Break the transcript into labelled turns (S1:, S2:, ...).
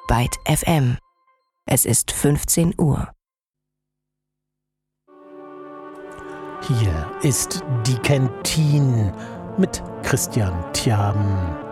S1: Byte FM. Es ist 15 Uhr.
S2: Hier ist die Kentin mit Christian Tjaben.